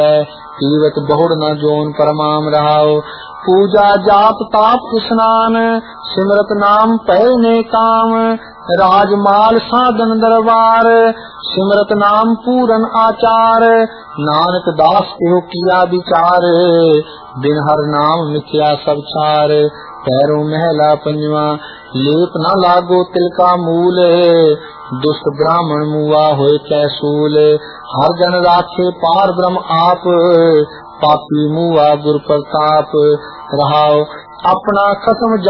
पीवत बहुड़ न जोन परमाम रहाओ। पूजा जाप ताप स्नान सिमरत नाम पै ने काम। राजमाल साधन दरबार सिमरत नाम पूरन आचार। नानक दास एहो किया विचार बिन हर नाम मिथ्या सब छार। पैरों महला पंजवा लेप न लागो तिलका मूल। दुष्ट ब्राह्मण मुआ होए कैसूल। हर जन राखे पार ब्रह्म आप पापी मुआ गुर प्रताप। रहाओ अपना खत्म